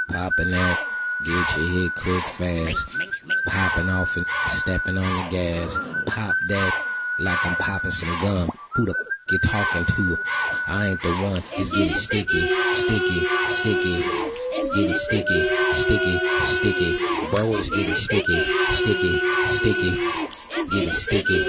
Popping that, get your hit quick fast. Popping off and stepping on the gas. Pop that like I'm popping some gum. Who the you talking to? I ain't the one. It's getting sticky, sticky, sticky. Getting sticky, sticky, sticky. Bro, it's getting sticky, sticky, sticky. Getting sticky.